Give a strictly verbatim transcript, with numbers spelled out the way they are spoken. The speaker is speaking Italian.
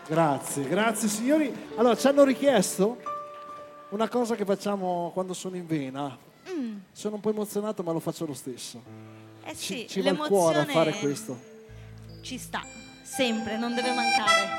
Grazie, grazie signori. Allora, ci hanno richiesto una cosa che facciamo quando sono in vena. Mm. Sono un po' emozionato, ma lo faccio lo stesso. Eh sì, Ci, ci va il cuore a fare questo. ci sta, sempre, non deve mancare.